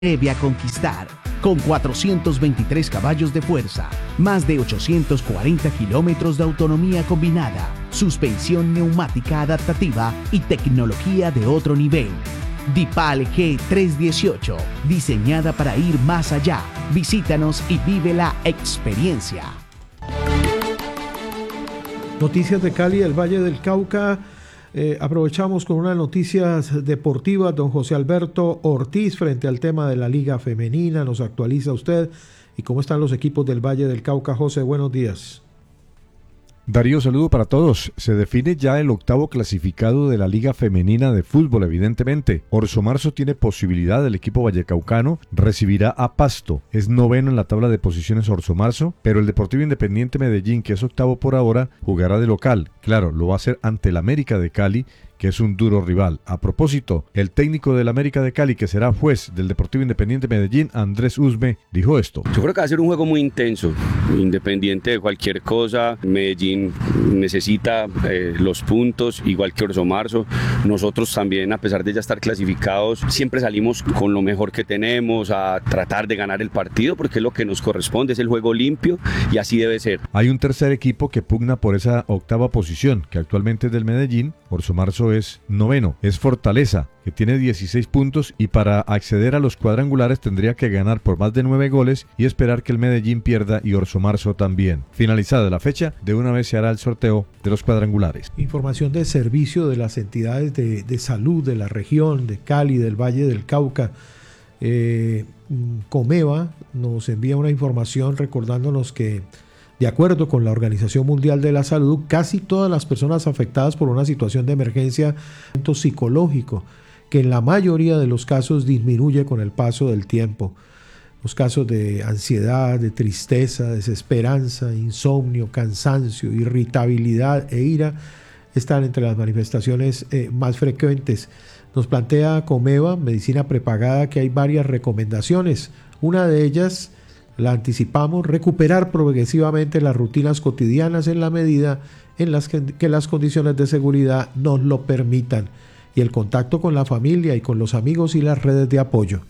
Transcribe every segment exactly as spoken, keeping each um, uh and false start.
Debe a conquistar, con cuatrocientos veintitrés caballos de fuerza, más de ochocientos cuarenta kilómetros de autonomía combinada, suspensión neumática adaptativa y tecnología de otro nivel. Dipal G trescientos dieciocho, diseñada para ir más allá. Visítanos y vive la experiencia. Noticias de Cali, el Valle del Cauca. Eh, aprovechamos con unas noticias deportivas. Don José Alberto Ortiz, frente al tema de la Liga Femenina, nos actualiza usted y cómo están los equipos del Valle del Cauca. José, buenos días. Darío, saludo para todos. Se define ya el octavo clasificado de la Liga Femenina de Fútbol, evidentemente. Orso Marzo tiene posibilidad, el equipo vallecaucano recibirá a Pasto. Es noveno en la tabla de posiciones Orso Marzo, pero el Deportivo Independiente Medellín, que es octavo por ahora, jugará de local. Claro, lo va a hacer ante el América de Cali, que es un duro rival. A propósito, el técnico del América de Cali, que será juez del Deportivo Independiente Medellín, Andrés Usme, dijo esto. Yo creo que va a ser un juego muy intenso, independiente de cualquier cosa. Medellín necesita eh, los puntos, igual que Orso Marzo. Nosotros también, a pesar de ya estar clasificados, siempre salimos con lo mejor que tenemos a tratar de ganar el partido, porque es lo que nos corresponde, es el juego limpio y así debe ser. Hay un tercer equipo que pugna por esa octava posición, que actualmente es del Medellín. Orso Marzo es noveno, es Fortaleza, que tiene dieciséis puntos y para acceder a los cuadrangulares tendría que ganar por más de nueve goles y esperar que el Medellín pierda y Orso Marzo también. Finalizada la fecha, de una vez se hará el sorteo de los cuadrangulares. Información de servicio de las entidades de, de salud de la región, de Cali, del Valle del Cauca. Eh, Comeva nos envía una información recordándonos que, de acuerdo con la Organización Mundial de la Salud, casi todas las personas afectadas por una situación de emergencia psicológico, que en la mayoría de los casos disminuye con el paso del tiempo. Los casos de ansiedad, de tristeza, desesperanza, insomnio, cansancio, irritabilidad e ira están entre las manifestaciones eh, más frecuentes. Nos plantea Comeva, Medicina Prepagada, que hay varias recomendaciones. Una de ellas, la anticipamos, recuperar progresivamente las rutinas cotidianas en la medida en las que, que las condiciones de seguridad nos lo permitan, y el contacto con la familia y con los amigos y las redes de apoyo.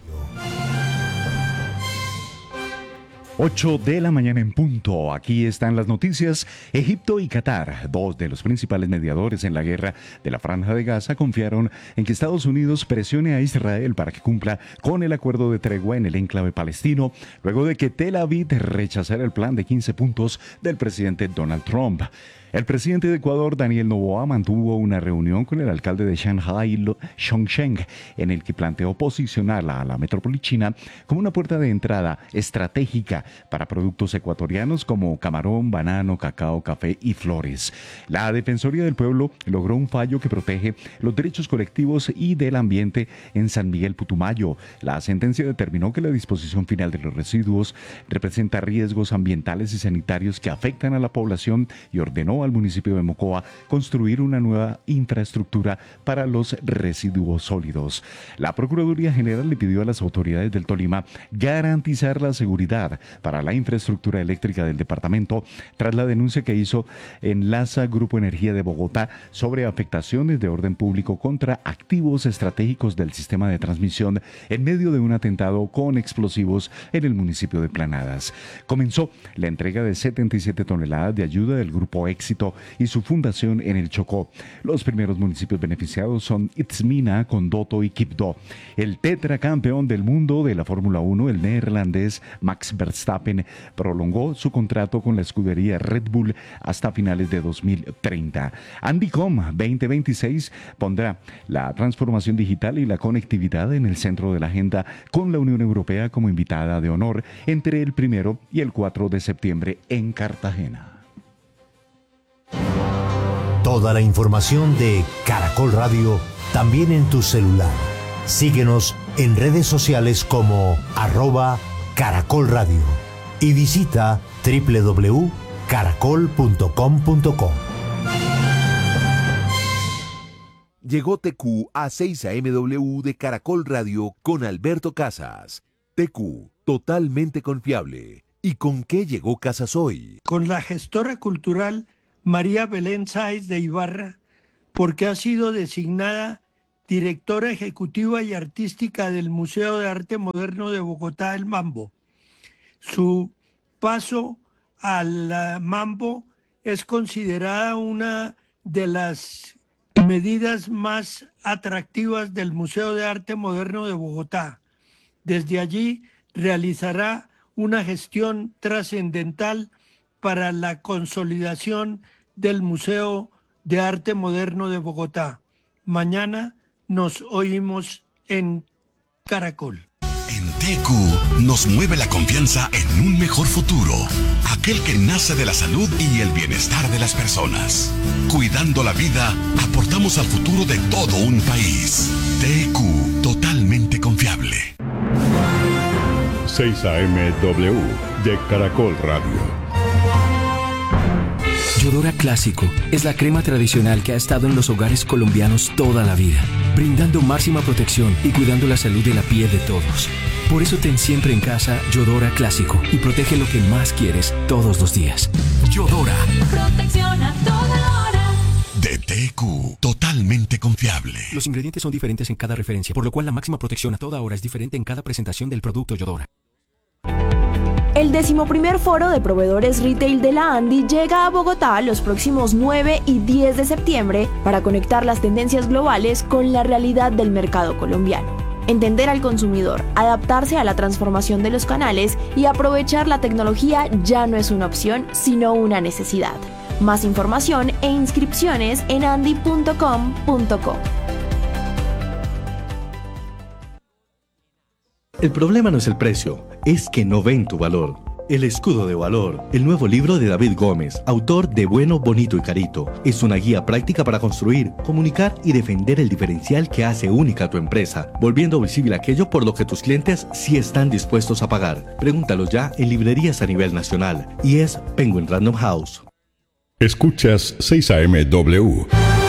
ocho de la mañana en punto. Aquí están las noticias. Egipto y Qatar, dos de los principales mediadores en la guerra de la Franja de Gaza, confiaron en que Estados Unidos presione a Israel para que cumpla con el acuerdo de tregua en el enclave palestino, luego de que Tel Aviv rechazara el plan de quince puntos del presidente Donald Trump. El presidente de Ecuador, Daniel Noboa, mantuvo una reunión con el alcalde de Shanghái, Chongqing, en el que planteó posicionarla a la metrópoli china como una puerta de entrada estratégica para productos ecuatorianos como camarón, banano, cacao, café y flores. La Defensoría del Pueblo logró un fallo que protege los derechos colectivos y del ambiente en San Miguel Putumayo. La sentencia determinó que la disposición final de los residuos representa riesgos ambientales y sanitarios que afectan a la población y ordenó al municipio de Mocoa construir una nueva infraestructura para los residuos sólidos. La Procuraduría General le pidió a las autoridades del Tolima garantizar la seguridad para la infraestructura eléctrica del departamento tras la denuncia que hizo Enlaza Grupo Energía de Bogotá sobre afectaciones de orden público contra activos estratégicos del sistema de transmisión en medio de un atentado con explosivos en el municipio de Planadas. Comenzó la entrega de setenta y siete toneladas de ayuda del Grupo Éxito y su fundación en el Chocó. Los primeros municipios beneficiados son Itzmina, Condoto y Quibdó. El tetracampeón del mundo de la Fórmula uno, el neerlandés Max Verstappen, prolongó su contrato con la escudería Red Bull hasta finales de dos mil treinta. Andycom veinte veintiséis pondrá la transformación digital y la conectividad en el centro de la agenda, con la Unión Europea como invitada de honor entre el primero y el cuatro de septiembre en Cartagena. Toda la información de Caracol Radio también en tu celular. Síguenos en redes sociales como arroba Caracol Radio y visita doble u doble u doble u punto caracol punto com punto co. Llegó T Q a seis A M W de Caracol Radio con Alberto Casas. T Q, totalmente confiable. ¿Y con qué llegó Casas hoy? Con la gestora cultural María Belén Sáez de Ibarra, porque ha sido designada directora ejecutiva y artística del Museo de Arte Moderno de Bogotá, el Mambo. Su paso al Mambo es considerada una de las medidas más atractivas del Museo de Arte Moderno de Bogotá. Desde allí realizará una gestión trascendental para la consolidación del Museo de Arte Moderno de Bogotá. Mañana nos oímos en Caracol. En T Q nos mueve la confianza en un mejor futuro, aquel que nace de la salud y el bienestar de las personas. Cuidando la vida, aportamos al futuro de todo un país. T Q, totalmente confiable. seis A M W de Caracol Radio. Yodora Clásico es la crema tradicional que ha estado en los hogares colombianos toda la vida, brindando máxima protección y cuidando la salud de la piel de todos. Por eso ten siempre en casa Yodora Clásico y protege lo que más quieres todos los días. Yodora. Protección a toda hora. De T Q, totalmente confiable. Los ingredientes son diferentes en cada referencia, por lo cual la máxima protección a toda hora es diferente en cada presentación del producto Yodora. El decimoprimer Foro de Proveedores Retail de la ANDI llega a Bogotá los próximos nueve y diez de septiembre para conectar las tendencias globales con la realidad del mercado colombiano. Entender al consumidor, adaptarse a la transformación de los canales y aprovechar la tecnología ya no es una opción, sino una necesidad. Más información e inscripciones en andi punto com punto co. El problema no es el precio, es que no ven tu valor. El escudo de valor, el nuevo libro de David Gómez, autor de Bueno, Bonito y Carito, es una guía práctica para construir, comunicar y defender el diferencial que hace única a tu empresa, volviendo visible aquello por lo que tus clientes sí están dispuestos a pagar. Pregúntalo ya en librerías a nivel nacional y es Penguin Random House. Escuchas seis A M W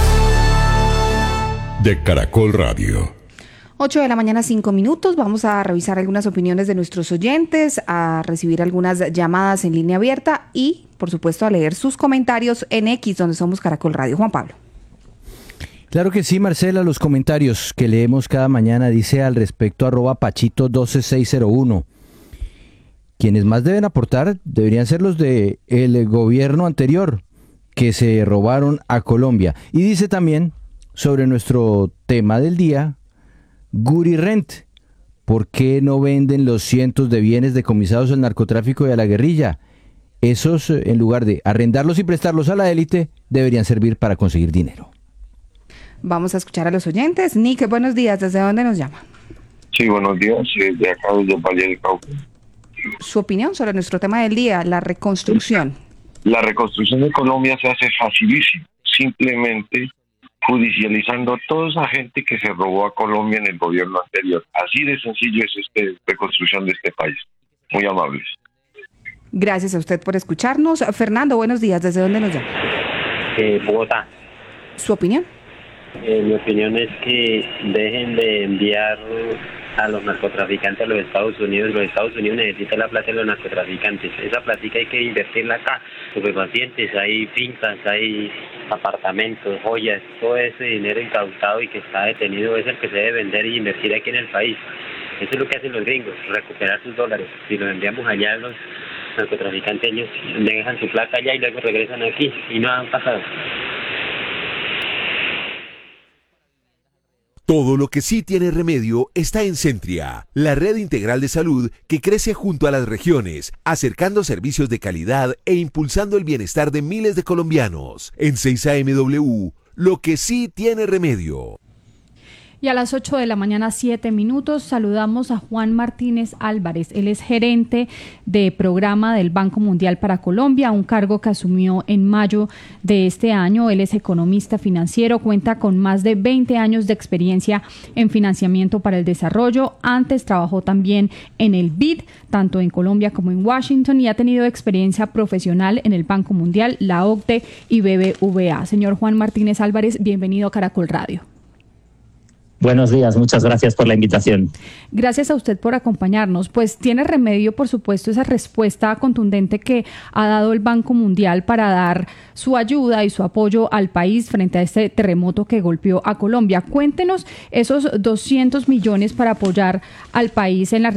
de Caracol Radio. ocho de la mañana, cinco minutos. Vamos a revisar algunas opiniones de nuestros oyentes, a recibir algunas llamadas en línea abierta y, por supuesto, a leer sus comentarios en X, donde somos Caracol Radio. Juan Pablo. Claro que sí, Marcela, los comentarios que leemos cada mañana dice al respecto arroba Pachito doce seis cero uno. Quienes más deben aportar deberían ser los del gobierno anterior, que se robaron a Colombia. Y dice también sobre nuestro tema del día, Guri Rent, ¿por qué no venden los cientos de bienes decomisados al narcotráfico y a la guerrilla? Esos, en lugar de arrendarlos y prestarlos a la élite, deberían servir para conseguir dinero. Vamos a escuchar a los oyentes. Nick, buenos días. ¿Desde dónde nos llama? Sí, buenos días. De acá, desde Valle del Cauca. Su opinión sobre nuestro tema del día, la reconstrucción. La reconstrucción de Colombia se hace facilísimo. Simplemente judicializando a toda esa gente que se robó a Colombia en el gobierno anterior. Así de sencillo es esta reconstrucción de este país. Muy amables. Gracias a usted por escucharnos. Fernando, buenos días. ¿Desde dónde nos llama? Eh, Bogotá. ¿Su opinión? Eh, mi opinión es que dejen de enviar a los narcotraficantes a los Estados Unidos. Los Estados Unidos necesitan la plata de los narcotraficantes. Esa plática hay que invertirla acá. Superpacientes, hay fincas, hay apartamentos, joyas, todo ese dinero incautado y que está detenido es el que se debe vender y invertir aquí en el país. Eso es lo que hacen los gringos, recuperar sus dólares. Si los enviamos allá, los narcotraficantes ellos dejan su plata allá y luego regresan aquí y no han pasado. Todo lo que sí tiene remedio está en Centria, la red integral de salud que crece junto a las regiones, acercando servicios de calidad e impulsando el bienestar de miles de colombianos. En seis A M W, lo que sí tiene remedio. Y a las ocho de la mañana, siete minutos, saludamos a Juan Martínez Álvarez. Él es gerente de programa del Banco Mundial para Colombia, un cargo que asumió en mayo de este año. Él es economista financiero, cuenta con más de veinte años de experiencia en financiamiento para el desarrollo. Antes trabajó también en el B I D, tanto en Colombia como en Washington, y ha tenido experiencia profesional en el Banco Mundial, la O C D E y B B V A. Señor Juan Martínez Álvarez, bienvenido a Caracol Radio. Buenos días, muchas gracias por la invitación. Gracias a usted por acompañarnos. Pues tiene remedio, por supuesto, esa respuesta contundente que ha dado el Banco Mundial para dar su ayuda y su apoyo al país frente a este terremoto que golpeó a Colombia. Cuéntenos esos doscientos millones para apoyar al país en la